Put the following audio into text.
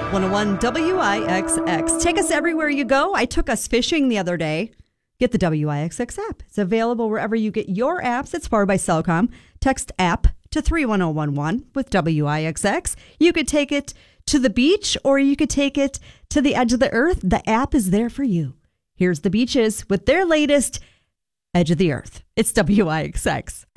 101 WIXX. Take us everywhere you go. I took us fishing the other day. Get the WIXX app. It's available wherever you get your apps. It's powered by Cellcom. Text app to 31011 with WIXX. You could take it to the beach or you could take it to the edge of the earth. The app is there for you. Here's the beaches with their latest Edge of the Earth. It's WIXX.